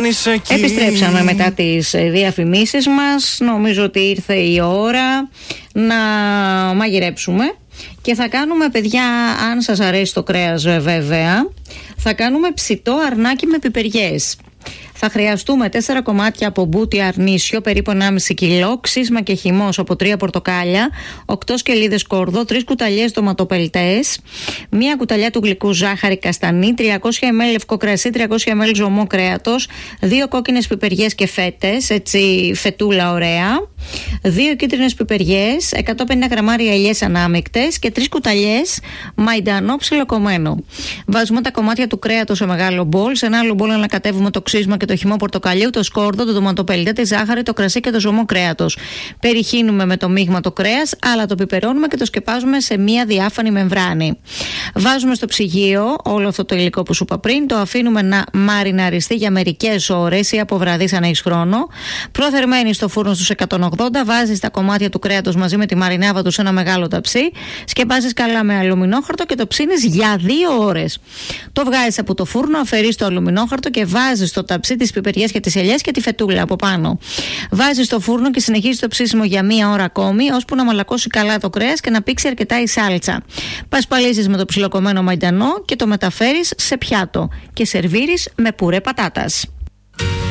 Επιστρέψαμε μετά τις διαφημίσεις μας. Νομίζω ότι ήρθε η ώρα να μαγειρέψουμε. Και θα κάνουμε, παιδιά, αν σας αρέσει το κρέας βέβαια, θα κάνουμε ψητό αρνάκι με πιπεριές. Θα χρειαστούμε 4 κομμάτια από μπούτι αρνίσιο, περίπου 1,5 κιλό, ξύσμα και χυμός από 3 πορτοκάλια, 8 σκελίδες κόρδο, 3 κουταλιές ντοματοπελτές, 1 κουταλιά του γλυκού ζάχαρη καστανή, 300 ml λευκό κρασί, 300 ml ζωμό κρέατος, 2 κόκκινες πιπεριές και φέτες, έτσι φετούλα ωραία, 2 κίτρινες πιπεριές, 150 γραμμάρια ελιές ανάμεικτες και 3 κουταλιές μαϊντανό ψιλοκομμένο. Βάζουμε τα κομμάτια του κρέατος σε μεγάλο μπολ. Σε ένα άλλο μπολ ανακατεύουμε το ξύσμα και το χυμό πορτοκαλιού, το σκόρδο, το ντοματοπελτέ, τη ζάχαρη, το κρασί και το ζωμό κρέατος. Περιχύνουμε με το μείγμα το κρέας, αλλά το πιπερώνουμε και το σκεπάζουμε σε μία διάφανη μεμβράνη. Βάζουμε στο ψυγείο όλο αυτό το υλικό που σου είπα πριν, το αφήνουμε να μαριναριστεί για μερικές ώρες ή από βραδύ αν έχεις χρόνο. Προθερμαίνει στο φούρνο στους 180, βάζεις τα κομμάτια του κρέατος μαζί με τη μαρινάβα του σε ένα μεγάλο ταψί, σκεπάζεις καλά με αλουμινόχαρτο και το ψήνεις για 2 ώρες. Το βγάζεις από το φούρνο, αφαιρείς το αλουμινόχαρτο και βάζεις στο ταψί τις πιπεριές και τις ελιές και τη φετούλα από πάνω. Βάζεις στο φούρνο και συνεχίζεις το ψήσιμο για 1 ώρα ακόμη, ώσπου να μαλακώσει καλά το κρέας και να πήξει αρκετά η σάλτσα. Πασπαλίζεις με το ψιλοκομμένο μαϊντανό και το μεταφέρεις σε πιάτο και σερβίρεις με πουρέ πατάτας.